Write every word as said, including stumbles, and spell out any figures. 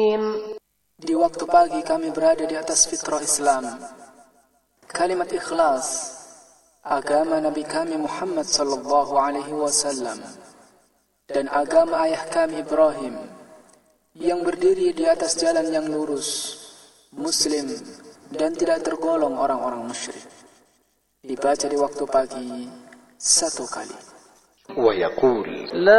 Di waktu pagi kami berada di atas fitrah Islam. Kalimat ikhlas, agama Nabi kami Muhammad sallallahu alaihi wasallam, dan agama ayah kami Ibrahim, yang berdiri di atas jalan yang lurus, muslim, dan tidak tergolong orang-orang musyrik. Dibaca di waktu pagi satu kali. ويقول